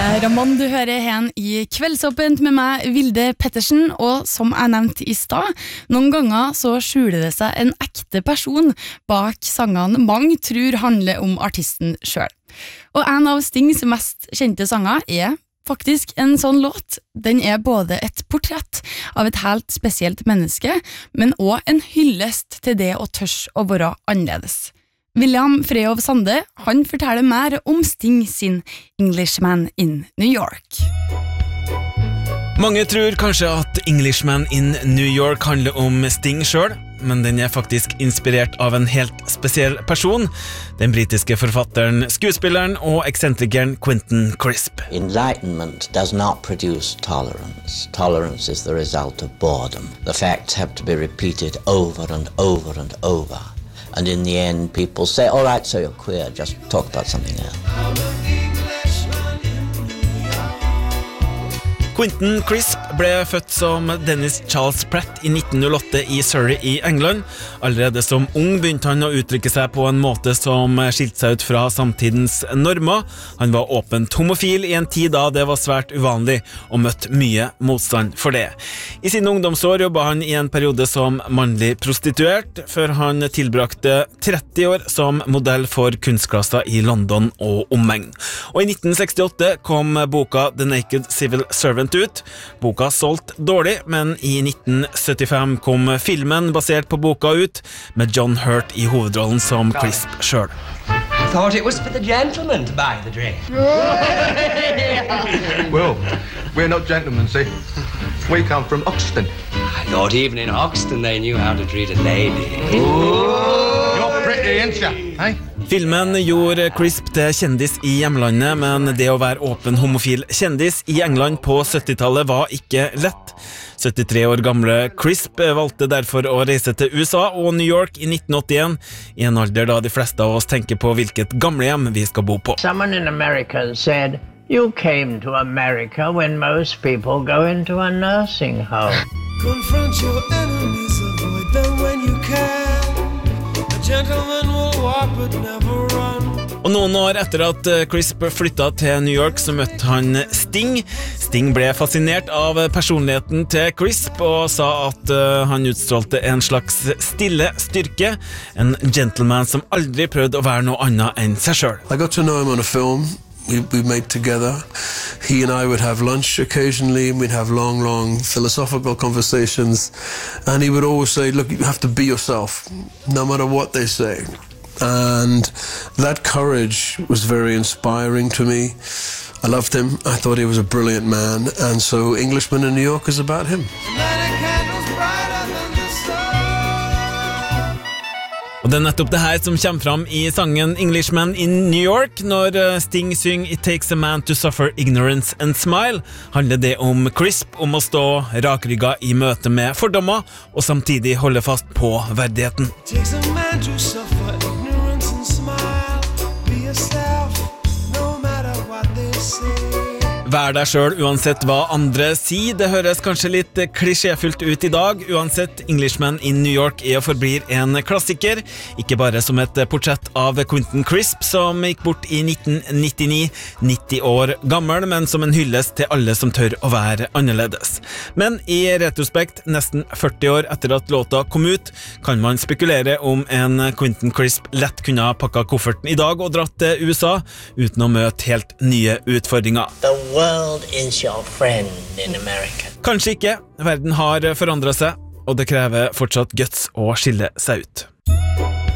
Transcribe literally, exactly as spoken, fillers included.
Ramon, du hører hen i Kveldsåpent med meg, Vilde Pettersen, og som jeg nevnte i stad, noen ganger så skjuler det seg en ekte person bak sangene mange tror handler om artisten selv. Og en av Stings mest kjente sanger er faktisk en sånn låt. Den er både et portrett av et helt spesielt menneske, men også en hyllest til det å tørs å være annerledes. William Freyov Sande, han forteller mer om Sting sin Englishman in New York. Mange tror kanskje at Englishman in New York handler om Sting selv, men den er faktisk inspirert av en helt spesiell person, den britiske forfatteren, skuespilleren og eksentrikeren Quentin Crisp. Enlightenment does not produce tolerance. Tolerance is the result of boredom. The facts have to be repeated over and over and over. And in the end, people say, all right, so you're queer, just talk about something else. Quentin Crisp ble født som Dennis Charles Pratt i nitten null åtte i Surrey i England. Allerede som ung begynte han å uttrykke seg på en måte som skilte seg ut fra samtidens normer. Han var åpent homofil i en tid da det var svært uvanlig og møtte mye motstand for det. I sine ungdomsår jobbet han i en periode som mannlig prostituert, før han tilbrakte tretti år som modell for kunstklasser i London og omegn. Og i nitten sekstiåtte kom boka The Naked Civil Servant ut. Boka solgt dårlig, men i nitten syttifem kom filmen basert på boka ut, med John Hurt i hovedrollen som Crisp selv. I thought it was for the gentlemen to buy the drink. Well, we're not gentlemen, see? We come from Oxton. I thought even in Oxton they knew how to treat a lady. You're pretty, ain't you? Hey? Filmen gjorde Crisp til kjendis i hjemlandet, men det å være åpen homofil kjendis i England på syttitallet var ikke lett. syttitre år gamle Crisp valgte derfor å reise til U S A og New York i nitten åttien, i en alder da de fleste av oss tenker på hvilket gamlehjem vi skal bo på. Someone in America said, you came to America when most people go into a nursing home. Confront your enemies, avoid them when you can. A gentleman will walk but never run. Og noen år etter at Crisp flyttet til New York så møtte han Sting. Sting ble fascinert av personligheten til Crisp og sa at han utstrålte en slags stille styrke, en gentleman som aldri prøvde å være noe annet enn seg selv. I got to know him on a film we, we made together. He and I would have lunch occasionally, and we'd have long, long philosophical conversations, and he would always say, look, you have to be yourself, no matter what they say. And that courage was very inspiring to me. I loved him. I thought he was a brilliant man, and so Englishman in New York is about him. Og det er nettopp det her som kommer fram i sangen Englishman in New York. Når Sting synger It takes a man to suffer ignorance and smile, handler det om Crisp, om å stå rakrygga i møte med fordommer, og samtidig holde fast på verdigheten. It takes a man to suffer ignorance and smile. Be yourself, no matter what they say. Vær deg selv uansett hva andre sier. Det høres kanskje litt klisjéfullt ut i dag. Uansett, Englishman in New York er og forblir en klassiker. Ikke bare som et portrett av Quentin Crisp, som gikk bort i nitten nittini, nitti år gammel, men som en hyllest til alle som tør å være annerledes. Men i retrospekt, nesten førti år etter at låta kom ut, kan man spekulere om en Quentin Crisp lett kunne ha pakket kofferten i dag og dratt til U S A, uten å møte helt nye utfordringer. The world is your friend in America. Kanskje ikke. Verden har forandret seg, og det krever fortsatt guts å skille seg ut.